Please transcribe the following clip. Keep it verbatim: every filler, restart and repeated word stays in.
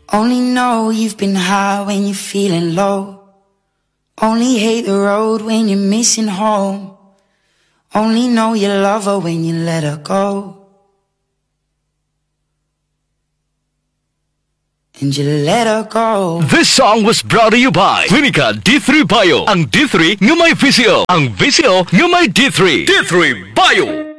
Only know you've been high when you're feeling low. Only hate the road when you're missing home. Only know you love her when you let her go. And you let her go. This song was brought to you by Clinica D three Bio. Ang D three nga may V C O. Ang V C O nga may D three. D three Bio.